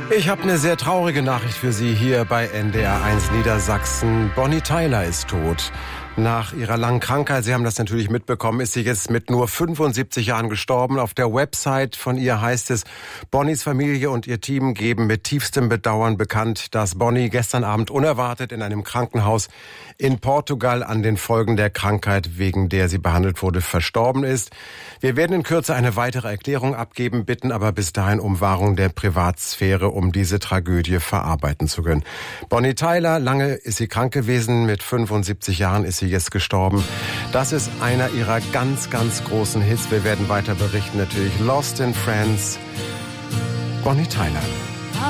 Ich habe eine sehr traurige Nachricht für Sie hier bei NDR 1 Niedersachsen. Bonnie Tyler ist tot. Nach ihrer langen Krankheit, Sie haben das natürlich mitbekommen, ist sie jetzt mit nur 75 Jahren gestorben. Auf der Website von ihr heißt es, Bonnies Familie und ihr Team geben mit tiefstem Bedauern bekannt, dass Bonnie gestern Abend unerwartet in einem Krankenhaus in Portugal an den Folgen der Krankheit, wegen der sie behandelt wurde, verstorben ist. Wir werden in Kürze eine weitere Erklärung abgeben, bitten aber bis dahin um Wahrung der Privatsphäre, um diese Tragödie verarbeiten zu können. Bonnie Tyler, lange ist sie krank gewesen, mit 75 Jahren ist sie jetzt gestorben. Das ist einer ihrer ganz, ganz großen Hits. Wir werden weiter berichten natürlich. Lost in France, Bonnie Tyler.